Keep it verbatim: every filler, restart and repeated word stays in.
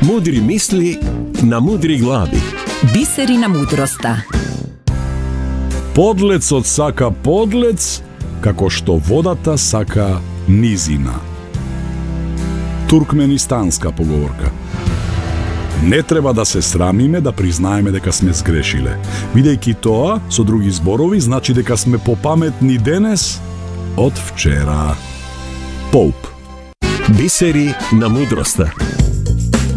Мудри мисли на мудри глави. Бисери на мудроста. Подлецот сака подлец, како што водата сака низина. Туркменистанска поговорка. Не треба да се срамиме да признаеме дека сме сгрешиле. Бидејќи тоа, со други зборови, значи дека сме попаметни денес од вчера. Поуп. Бисери на мудроста.